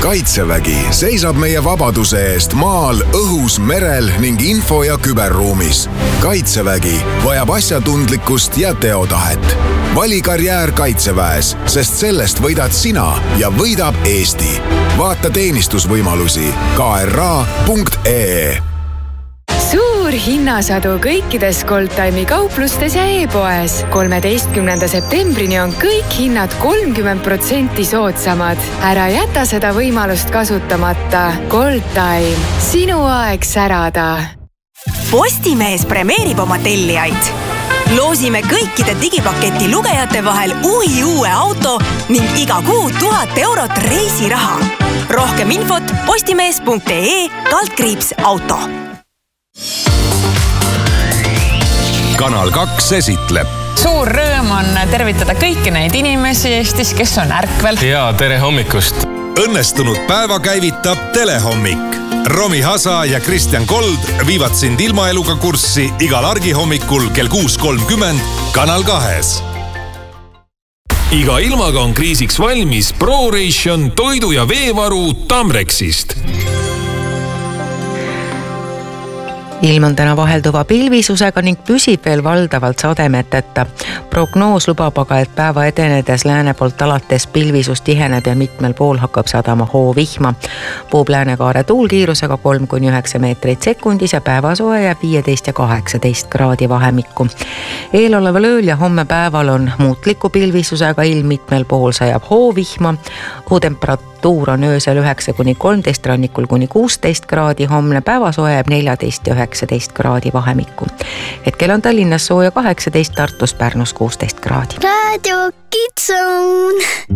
Kaitsevägi seisab meie vabaduse eest maal, õhus, merel ning info- ja küberruumis. Kaitsevägi vajab asjatundlikkust ja teotahet. Vali karjäär Kaitseväes, sest sellest võidad sina ja võidab Eesti. Vaata teenistusvõimalusi kra.ee. Suur hinnasadu kõikides Goldtime'i kauplustes ja e-poes. 13. septembrini on kõik hinnad 30% soodsamad. Ära jäta seda võimalust kasutamata. Goldtime. Sinu aeg särada. Postimees premeerib oma tellijaid. Loosime kõikide digipaketi lugejate vahel uue auto ning iga kuu 1000 eurot reisiraha. Rohkem infot postimees.ee/auto. Kanal 2 esitleb. Suur rõõm on tervitada kõiki neid inimesi Eestis, kes on ärkvel. Ja tere hommikust. Õnnestunud päeva käivitab Telehommik. Romi Hasa ja Kristjan Kold viivad sind ilmaeluga kurssi igal argihommikul kell 6.30 Kanal 2. Iga ilmaga on kriisiks valmis ProRation toidu- ja veevaru Tamrexist. Ilm on täna vahelduva pilvisusega ning püsib veel valdavalt sademeteta. Prognoos lubab aga, et päeva edenedes lääne poolt alates pilvisus tiheneb ja mitmel pool hakkab sadama hoovihma. Puhub läänekaare tuulkiirusega 3-9 meetrit sekundis ja päevasoe jääb 15 ja 18 kraadi vahemikku. Eeloleval ööl ja homme päeval on muutliku pilvisusega ilm, mitmel pool sajab hoovihma. Õhutemperatuur on öösel 9-13, rannikul kuni 16 kraadi, homne päevasoe jääb 14 ja 19 kraadi vahemikku. Hetkel on Tallinnas sooja 18, Tartus, Pärnus 16 kraadi. Radio Kids Zone.